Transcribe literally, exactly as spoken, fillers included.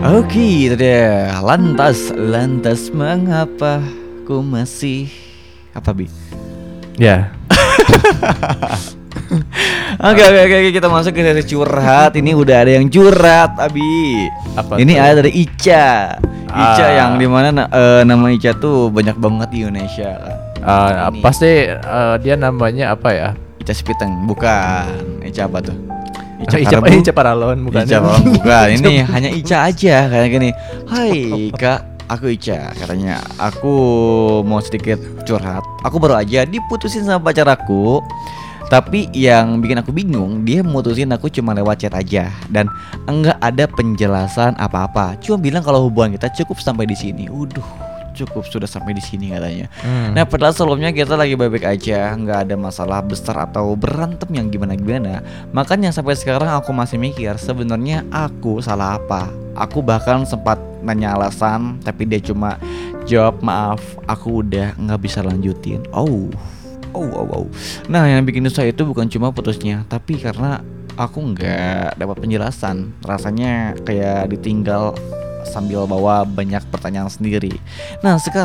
Oke, itu dia. Lantas, lantas mengapa ku masih apa bi? Ya. Oke oke oke kita masuk ke sesi curhat. Ini udah ada yang curhat, Abi. Apa Ini tuh? ada dari Ica. Ica Ah. yang dimana na- eh, nama Ica tuh banyak banget di Indonesia kan. Ah, Ini. pasti eh, dia namanya apa ya? Ica Spiteng, bukan. Ica apa tuh? Ica Ica, Karbu. Ica Paralon bukan? Ica Paralon bukan. Ini hanya Ica aja kayak gini. Hai Kak, aku Ica. Katanya aku mau sedikit curhat. Aku baru aja diputusin sama pacar aku. Tapi yang bikin aku bingung, dia mutusin aku cuma lewat chat aja dan enggak ada penjelasan apa-apa. Cuma bilang kalau hubungan kita cukup sampai di sini. Uduh, cukup sudah sampai di sini katanya. Hmm. Nah, padahal sebelumnya kita lagi baik-baik aja, nggak ada masalah besar atau berantem yang gimana-gimana. Makanya sampai sekarang aku masih mikir sebenarnya aku salah apa. Aku bahkan sempat nanya alasan, tapi dia cuma jawab maaf, aku udah nggak bisa lanjutin. Oh. Oh, oh, oh. Nah, yang bikin susah itu bukan cuma putusnya, tapi karena aku nggak dapat penjelasan. Rasanya kayak ditinggal sambil bawa banyak pertanyaan sendiri. Nah, sekarang